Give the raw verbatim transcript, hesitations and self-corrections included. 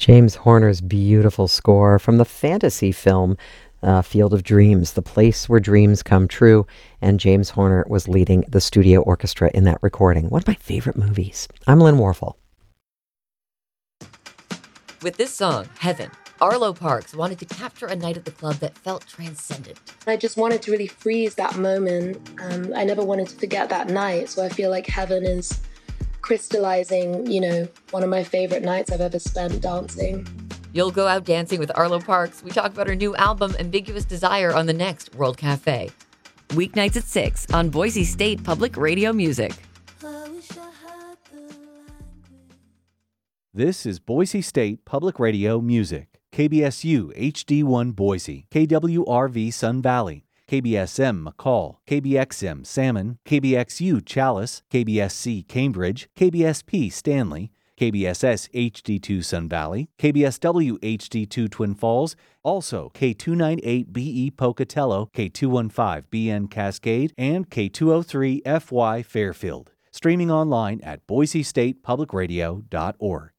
James Horner's beautiful score from the fantasy film uh, Field of Dreams, the place where dreams come true. And James Horner was leading the studio orchestra in that recording. One of my favorite movies. I'm Lynn Warfel. With this song, Heaven, Arlo Parks wanted to capture a night at the club that felt transcendent. I just wanted to really freeze that moment. Um, I never wanted to forget that night, so I feel like Heaven is crystallizing, you know, one of my favorite nights I've ever spent dancing. You'll go out dancing with Arlo Parks. We talk about her new album, Ambiguous Desire, on the next World Cafe. Weeknights at six on Boise State Public Radio Music. This is Boise State Public Radio Music. K B S U H D one Boise, K W R V Sun Valley, K B S M McCall, K B X M Salmon, K B X U Chalice, K B S C Cambridge, K B S P Stanley, K B S S H D two Sun Valley, K B S W H D two Twin Falls, also K two ninety-eight B E Pocatello, K two fifteen B N Cascade, and K two oh three F Y Fairfield. Streaming online at boise state public radio dot org.